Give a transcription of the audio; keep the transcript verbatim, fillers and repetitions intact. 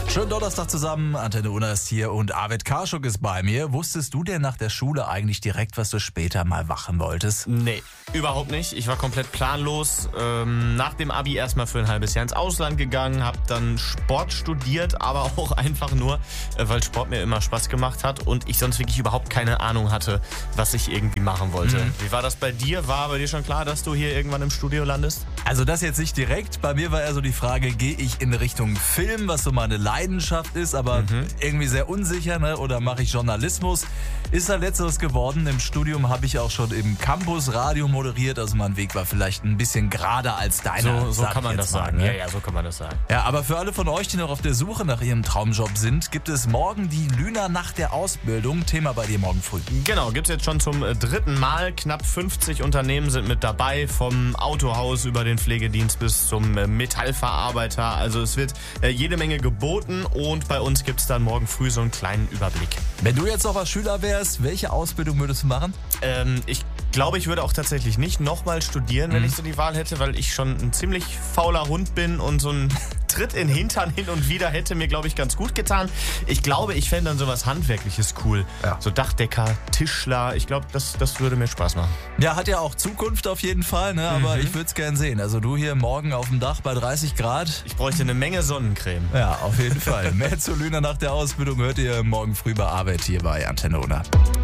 Schönen Donnerstag zusammen, Antenne Unna ist hier und Arvid Karschuk ist bei mir. Wusstest du denn nach der Schule eigentlich direkt, was du später mal machen wolltest? Nee, überhaupt nicht. Ich war komplett planlos. Ähm, nach dem Abi erstmal für ein halbes Jahr ins Ausland gegangen, habe dann Sport studiert, aber auch einfach nur, äh, weil Sport mir immer Spaß gemacht hat und ich sonst wirklich überhaupt keine Ahnung hatte, was ich irgendwie machen wollte. Mhm. Wie war das bei dir? War bei dir schon klar, dass du hier irgendwann im Studio landest? Also das jetzt nicht direkt. Bei mir war eher so die Frage, gehe ich in Richtung Film, was so meine Leidenschaft ist, aber mhm. irgendwie sehr unsicher, ne? Oder mache ich Journalismus? Ist da letzteres geworden. Im Studium habe ich auch schon im Campus Radio moderiert, also mein Weg war vielleicht ein bisschen gerader als deiner. So, so kann man das sagen. Ne? Ja, ja, so kann man das sagen. Ja, aber für alle von euch, die noch auf der Suche nach ihrem Traumjob sind, gibt es morgen die Lüner Nacht der Ausbildung. Thema bei dir morgen früh. Genau, gibt es jetzt schon zum dritten Mal. Knapp fünfzig Unternehmen sind mit dabei, vom Autohaus über den Pflegedienst bis zum Metallverarbeiter. Also es wird jede Menge geboten und bei uns gibt es dann morgen früh so einen kleinen Überblick. Wenn du jetzt noch als Schüler wärst, welche Ausbildung würdest du machen? Ähm, ich glaube, ich würde auch tatsächlich nicht nochmal studieren, wenn mhm. ich so die Wahl hätte, weil ich schon ein ziemlich fauler Hund bin und so ein Tritt in den Hintern hin und wieder hätte mir, glaube ich, ganz gut getan. Ich glaube, ich fände dann sowas Handwerkliches cool. Ja. So Dachdecker, Tischler, ich glaube, das, das würde mir Spaß machen. Ja, hat ja auch Zukunft auf jeden Fall, ne? Aber mhm. ich würde es gern sehen. Also du hier morgen auf dem Dach bei dreißig Grad. Ich bräuchte eine Menge Sonnencreme. Ja, auf jeden Fall. Mehr zu Lüner nach der Ausbildung hört ihr morgen früh bei Arbeit hier bei Antenne Unna.